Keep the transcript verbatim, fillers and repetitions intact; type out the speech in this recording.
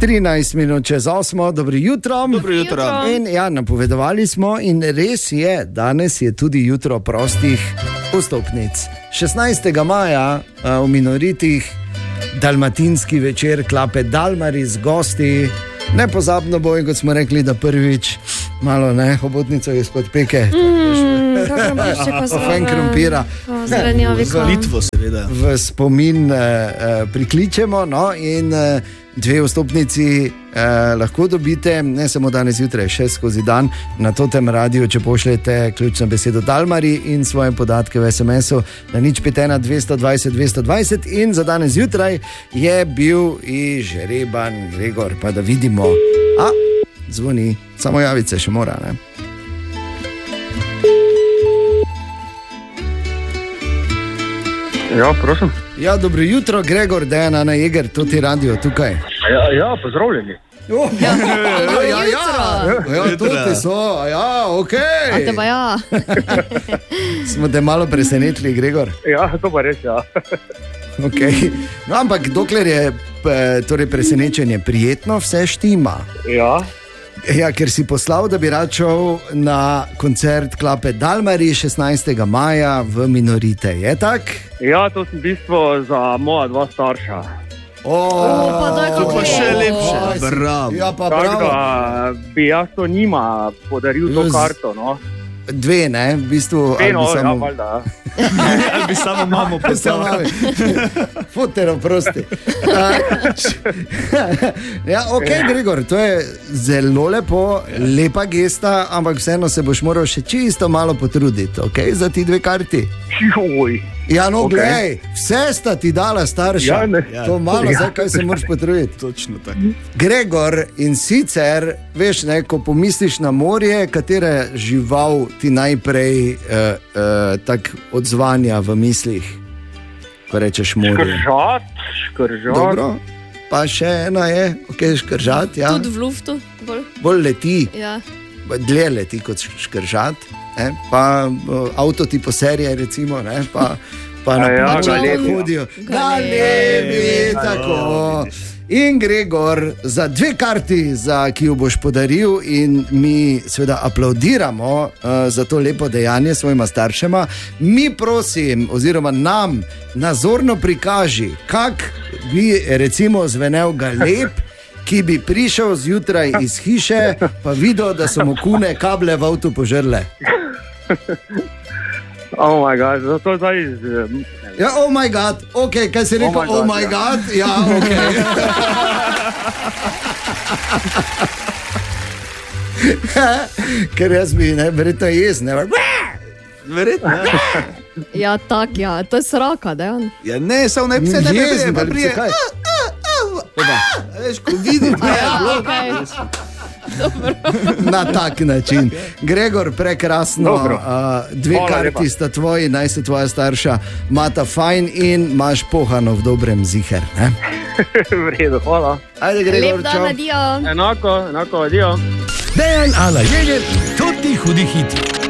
trinajst minut čez osmo, dobro jutro. Dobro jutro. In ja, napovedovali smo in res je, danes je tudi jutro prostih vstopnic. šestnajstega maja v Minoritih, dalmatinski večer klape Dalmari z gosti. Nepozabno bo, in kot smo rekli, da prvič malo ne, hobotnico izpod peke. Mm, kako boš še pa Ofen krompira. Zelenjavika. Litvo seveda. V spomin eh, eh, prikličemo, no, in eh, dve vstopnici eh, lahko dobite, ne samo danes jutraj, še skozi dan na Totem radiju, če pošljete ključno besedo Dalmari in svoje podatke v es em esu na nič pet ena dvesto dvajset dvesto dvajset. In za danes jutraj je bil izžreban Gregor, pa da vidimo. A, zvoni, samo javice še mora, ne? Ja, prosim. Ja, dobro jutro, Gregor, Dejan, Ana Jeger, to ti radio tukaj. Ja, ja, pozdravljeni. Oh, ja, ja, ja, ja, ja, to ti so, ja, ok. A te pa ja. Smo te malo presenetili, Gregor. Ja, to pa res, ja. Okay. No, ampak dokler je torej presenečenje prijetno, vse štima. Ja. Ja, ker si poslal, da bi rad šel na koncert klape Dalmari šestnajstega maja v Minorite, je tak? Ja, to sem v bistvu za moja dva starša. O, pa daj, To pa še lepše. Oj, Bravo. Ja, pa Tako bravo. da bi jaz to njima podaril to Z- karto, no. Dve, ne, v bistvu. ali Eno, bi ja, samo- valjda. Ali bi samo mamo poslal. Futero, prosti. Ja, ok, Gregor, to je zelo lepo, lepa gesta, ampak vseeno se boš moral še čisto malo potruditi, ok, za ti dve karti. Joj. Ja, no, Ok. glej, vse sta ti dala starša. Ja, ne. To malo, Ja. zakaj se moraš potruditi. Točno tako. Gregor, in sicer, veš, ne, ko pomisliš na morje, katera žival ti najprej uh, uh, tako odzvanja v mislih, ko rečeš morje? Škržat, škržat. Dobro, pa še ena je, ok, škržat, ja. Tudi v luftu. Bolj. Bolj leti, Ja. dlje leti kot škržat, ne? Pa uh, avto tipo serije, recimo, ne? pa, pa na A ja, plačo galebi. hodijo. Galebi. Galebi, tako. In Gregor, za dve karti, za, ki jo boš podaril, in mi seveda aplaudiramo uh, za to lepo dejanje svojima staršema, mi prosim, oziroma nam nazorno prikaži, kak bi recimo zvenel galeb, ki bi prišel zjutraj iz hiše, pa videl, da so mu kune kable v avtu požrle. Oh my god, zato zdaj z... Ja, oh moj bog, ok, kaj si rekel, Oh my oh moj God, bog, ja, ok. Ker jaz bi, ne, verjetno jezen, ne, Verjetno. ja. Ja, tak, ja. To je sraka, da on. Ja, ne, samo ne se ne jezen, prije, pa ali prije. zakaj? Veš, ko vidim, da je bilo. Okay. Na tak način. Gregor, prekrasno, Dobro. uh, dve Hvala karti lepa. sta tvoji, naj se tvoja starša mata fajn in imaš pohano v dobrem ziher, ne? v redu, hvala. Ajde, Gregor, Lep dan, čau. adijo. Enako, enako, adijo. Dejan, Ana Jeger, Tutti hudi hiti.